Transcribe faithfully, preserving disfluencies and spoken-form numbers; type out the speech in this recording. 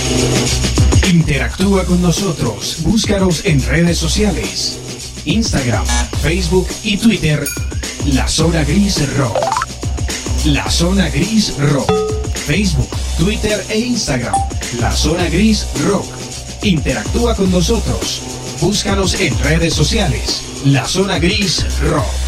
Interactúa con nosotros. Búscanos en redes sociales. Instagram, Facebook y Twitter. La Zona Gris Rock. La Zona Gris Rock. Facebook, Twitter e Instagram. La Zona Gris Rock. Interactúa con nosotros. Búscanos en redes sociales. La Zona Gris Rock.